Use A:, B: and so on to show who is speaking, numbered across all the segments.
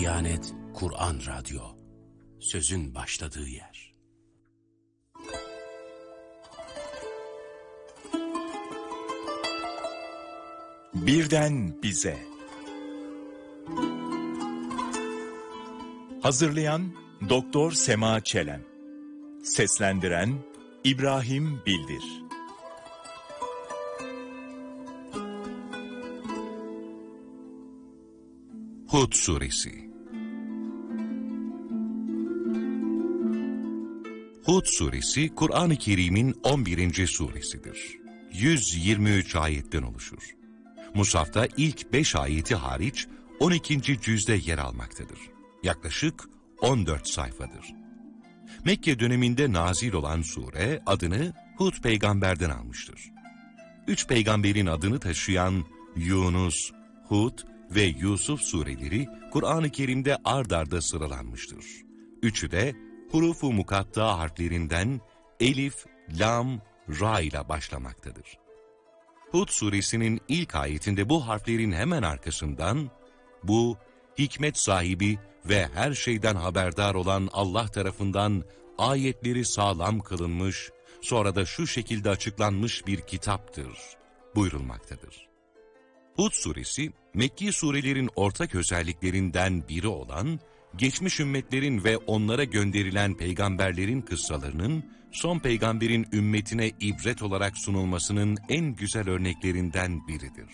A: Diyanet Kur'an Radyo, sözün başladığı yer.
B: Birden bize. Hazırlayan Doktor Sema Çelen. Seslendiren İbrahim Bildir.
C: Hud Suresi. Hud Suresi, Kur'an-ı Kerim'in 11. suresidir. 123 ayetten oluşur. Musaf'ta ilk 5 ayeti hariç 12. cüzde yer almaktadır. Yaklaşık 14 sayfadır. Mekke döneminde nazil olan sure adını Hud peygamberden almıştır. 3 peygamberin adını taşıyan Yunus, Hud ve Yusuf sureleri Kur'an-ı Kerim'de ard arda sıralanmıştır. Üçü de hurufu mukatta harflerinden elif, lam, ra ile başlamaktadır. Hud suresinin ilk ayetinde bu harflerin hemen arkasından bu hikmet sahibi ve her şeyden haberdar olan Allah tarafından ayetleri sağlam kılınmış, sonra da şu şekilde açıklanmış bir kitaptır buyurulmaktadır. Hud suresi, Mekki surelerin ortak özelliklerinden biri olan, geçmiş ümmetlerin ve onlara gönderilen peygamberlerin kıssalarının, son peygamberin ümmetine ibret olarak sunulmasının en güzel örneklerinden biridir.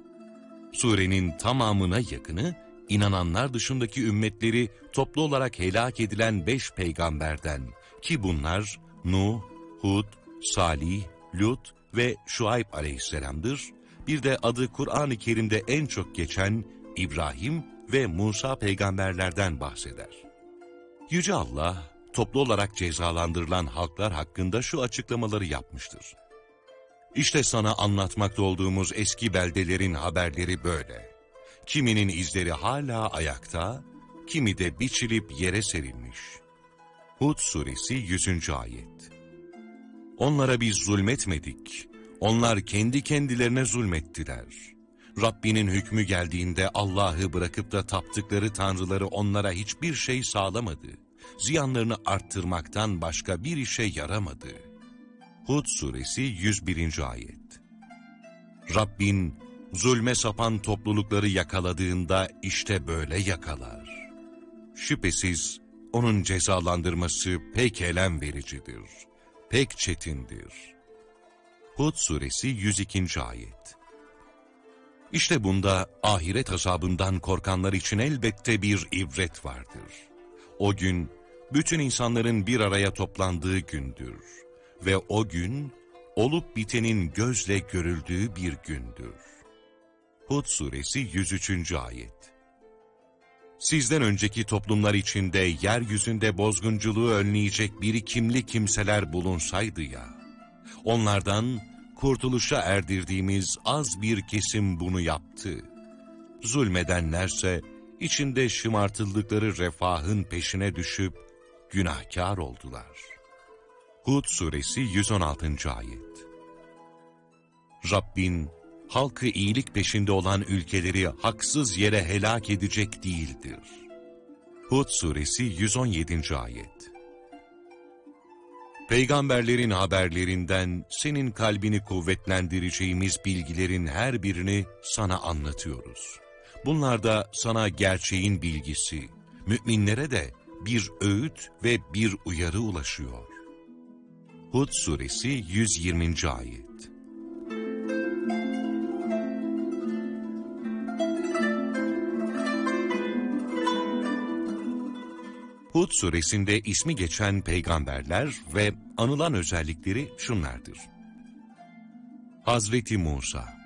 C: Surenin tamamına yakını, inananlar dışındaki ümmetleri toplu olarak helak edilen 5 peygamberden, ki bunlar Nuh, Hud, Salih, Lut ve Şuayb aleyhisselamdır. Bir de adı Kur'an-ı Kerim'de en çok geçen İbrahim ve Musa peygamberlerden bahseder. Yüce Allah, toplu olarak cezalandırılan halklar hakkında şu açıklamaları yapmıştır. İşte sana anlatmakta olduğumuz eski beldelerin haberleri böyle. Kiminin izleri hala ayakta, kimi de biçilip yere serilmiş. Hud suresi 100. ayet. Onlara biz zulmetmedik. Onlar kendi kendilerine zulmettiler. Rabbinin hükmü geldiğinde Allah'ı bırakıp da taptıkları tanrıları onlara hiçbir şey sağlamadı. Ziyanlarını arttırmaktan başka bir işe yaramadı. Hud suresi 101. ayet. Rabbin zulme sapan toplulukları yakaladığında işte böyle yakalar. Şüphesiz onun cezalandırması pek elem vericidir, pek çetindir. Hud suresi 102. ayet. İşte bunda ahiret azabından korkanlar için elbette bir ibret vardır. O gün bütün insanların bir araya toplandığı gündür ve o gün olup bitenin gözle görüldüğü bir gündür. Hud suresi 103. ayet. Sizden önceki toplumlar içinde yeryüzünde bozgunculuğu önleyecek birikimli kimseler bulunsaydı ya, onlardan kurtuluşa erdirdiğimiz az bir kesim bunu yaptı. Zulmedenlerse içinde şımartıldıkları refahın peşine düşüp günahkar oldular. Hud suresi 116. ayet. Rabbin halkı iyilik peşinde olan ülkeleri haksız yere helak edecek değildir. Hud suresi 117. ayet. Peygamberlerin haberlerinden senin kalbini kuvvetlendireceğimiz bilgilerin her birini sana anlatıyoruz. Bunlarda sana gerçeğin bilgisi, müminlere de bir öğüt ve bir uyarı ulaşıyor. Hud suresi 120. ayet. Hud suresinde ismi geçen peygamberler ve anılan özellikleri şunlardır. Hazreti Musa,